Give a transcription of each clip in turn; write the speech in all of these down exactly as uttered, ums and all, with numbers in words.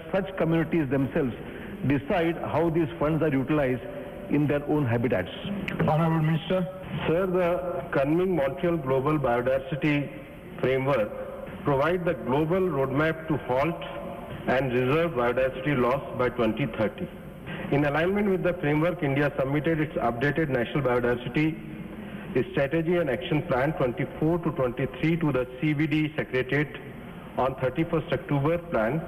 such communities themselves decide how these funds are utilized in their own habitats. Honorable Minister. Sir, the Kunming-Montreal Global Biodiversity Framework provides the global roadmap to halt and reserve biodiversity loss by twenty thirty. In alignment with the framework, India submitted its updated National Biodiversity Strategy and Action Plan twenty-four to twenty-three to the C B D Secretariat on thirty-first October plan.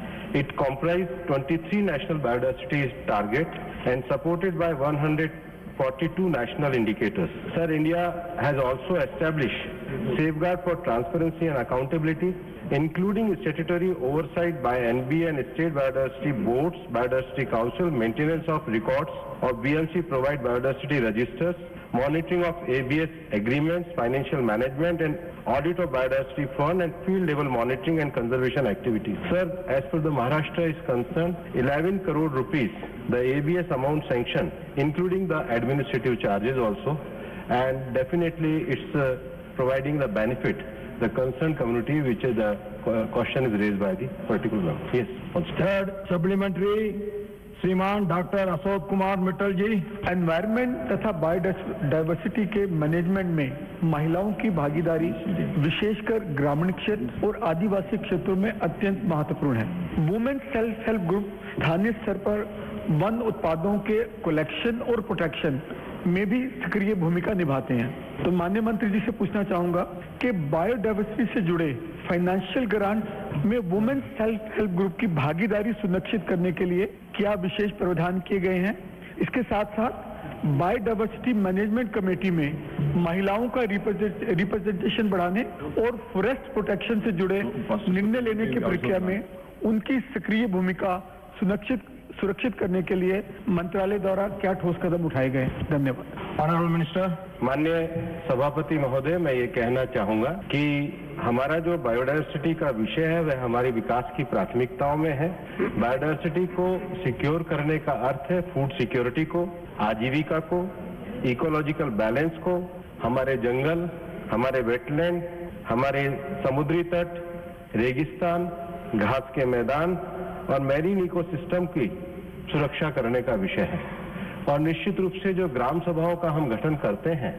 It comprised twenty-three national biodiversity targets and supported by one hundred forty-two national indicators. Sir, India has also established safeguard for transparency and accountability, including statutory oversight by N B A and state biodiversity boards, biodiversity council, maintenance of records of B M C provide biodiversity registers, monitoring of A B S agreements, financial management and audit of biodiversity fund and field level monitoring and conservation activities. Sir, as per the Maharashtra is concerned, eleven crore rupees, the A B S amount sanctioned, including the administrative charges also, and definitely it's uh, providing the benefit the concerned community, which is the question is raised by the particular one. Yes. Third supplementary, श्रीमान doctor Ashok Kumar Mittal जी। Environment तथा biodiversity के management में महिलाओं की भागीदारी विशेषकर ग्रामीण क्षेत्र और आदिवासी क्षेत्रों में अत्यंत महत्वपूर्ण है। वुमेन सेल्फ हेल्प ग्रुप स्थानीय स्तर पर वन उत्पादों के कलेक्शन और प्रोटेक्शन में भी सक्रिय भूमिका निभाते हैं। तो माननीय मंत्री जी से पूछना चाहूंगा कि बायोडाइवर्सिटी से जुड़े फाइनेंशियल ग्रांट में वुमेन सेल्फ हेल्प ग्रुप की भागीदारी सुनिश्चित करने के लिए क्या विशेष प्रावधान किए गए हैं। इसके साथ साथ बायोडाइवर्सिटी मैनेजमेंट कमेटी में महिलाओं का रिप्रेजेंटेशन बढ़ाने और फॉरेस्ट प्रोटेक्शन से जुड़े निर्णय लेने की प्रक्रिया में उनकी सक्रिय भूमिका सुनिश्चित सुरक्षित करने के लिए मंत्रालय द्वारा क्या ठोस कदम उठाए गए। धन्यवाद। Honourable minister. माननीय सभापति महोदय, मैं ये कहना चाहूंगा कि हमारा जो बायोडाइवर्सिटी का विषय है वह हमारी विकास की प्राथमिकताओं में है। बायोडाइवर्सिटी को सिक्योर करने का अर्थ है फूड सिक्योरिटी को, आजीविका को, इकोलॉजिकल बैलेंस को, हमारे जंगल, हमारे वेटलैंड, हमारे समुद्री तट, रेगिस्तान, घास के मैदान और मैरीन इकोसिस्टम की सुरक्षा करने का विषय है। और निश्चित रूप से जो ग्राम सभाओं का हम गठन करते हैं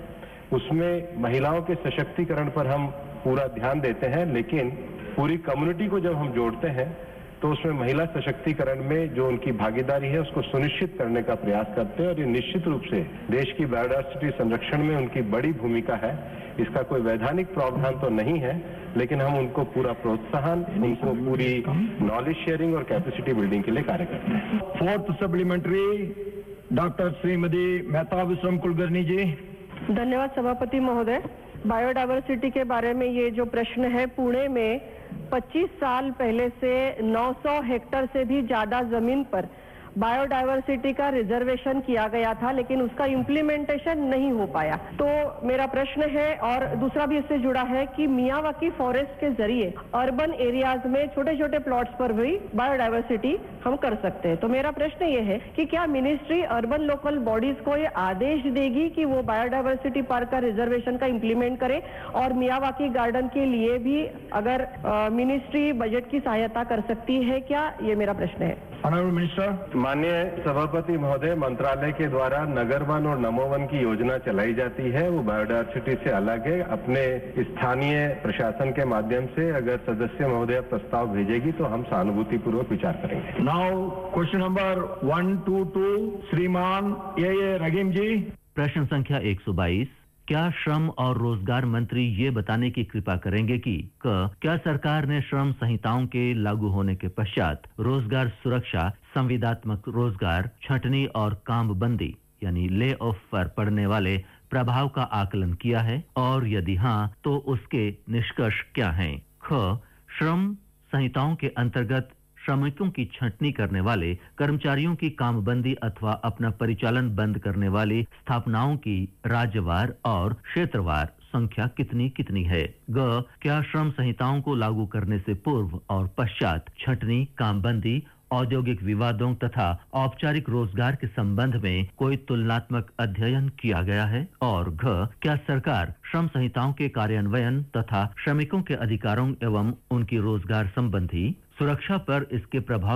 उसमें महिलाओं के सशक्तिकरण पर हम पूरा ध्यान देते हैं, लेकिन पूरी कम्युनिटी को जब हम जोड़ते हैं तो उसमें महिला सशक्तिकरण में जो उनकी भागीदारी है उसको सुनिश्चित करने का प्रयास करते हैं। और ये निश्चित रूप से देश की बायोडाइवर्सिटी संरक्षण में उनकी बड़ी भूमिका है। इसका कोई वैधानिक प्रावधान तो नहीं है, लेकिन हम उनको पूरा प्रोत्साहन, उनको पूरी नॉलेज शेयरिंग और कैपेसिटी बिल्डिंग के लिए कार्य करते हैं। Fourth supplementary, doctor Shrimati Mehta विश्वम कुलकर्णी जी। धन्यवाद सभापति महोदय। बायोडाइवर्सिटी के बारे में ये जो प्रश्न है, पुणे में पच्चीस साल पहले से नौ सौ हेक्टेयर से भी ज्यादा जमीन पर बायोडाइवर्सिटी का रिजर्वेशन किया गया था, लेकिन उसका इम्प्लीमेंटेशन नहीं हो पाया। तो मेरा प्रश्न है, और दूसरा भी इससे जुड़ा है कि मियावाकी फॉरेस्ट के जरिए अर्बन एरियाज में छोटे छोटे प्लॉट्स पर भी बायोडाइवर्सिटी हम कर सकते हैं। तो मेरा प्रश्न ये है कि क्या मिनिस्ट्री अर्बन लोकल बॉडीज को ये आदेश देगी कि वो बायोडाइवर्सिटी पार्क का रिजर्वेशन का इम्प्लीमेंट करे, और मियावाकी गार्डन के लिए भी अगर आ, मिनिस्ट्री बजट की सहायता कर सकती है क्या, ये मेरा प्रश्न है। Honourable minister. माननीय सभापति महोदय, मंत्रालय के द्वारा नगर वन और नमो वन की योजना चलाई जाती है। वो बायोडाइवर्सिटी से अलग है। अपने स्थानीय प्रशासन के माध्यम से अगर सदस्य महोदय प्रस्ताव भेजेगी तो हम सहानुभूति पूर्वक विचार करेंगे। Now question number one two to, श्रीमान ए ए रहीम जी। प्रश्न संख्या एक सौ बाईस। क्या श्रम और रोजगार मंत्री ये बताने की कृपा करेंगे कि क, क्या सरकार ने श्रम संहिताओं के लागू होने के पश्चात रोजगार सुरक्षा, संविदात्मक रोजगार, छंटनी और कामबंदी यानी ले ऑफ पर पड़ने वाले प्रभाव का आकलन किया है, और यदि हाँ तो उसके निष्कर्ष क्या हैं? ख, श्रम संहिताओं के अंतर्गत श्रमिकों की छंटनी करने वाले कर्मचारियों की कामबंदी अथवा अपना परिचालन बंद करने वाली स्थापनाओं की राज्यवार और क्षेत्रवार संख्या कितनी कितनी है? ग, क्या श्रम संहिताओं को लागू करने से पूर्व और पश्चात छंटनी, कामबंदी, औद्योगिक विवादों तथा औपचारिक रोजगार के संबंध में कोई तुलनात्मक अध्ययन किया गया है? और घ, क्या सरकार श्रम संहिताओं के कार्यान्वयन तथा श्रमिकों के अधिकारों एवं उनकी रोजगार संबंधी सुरक्षा पर इसके प्रभाव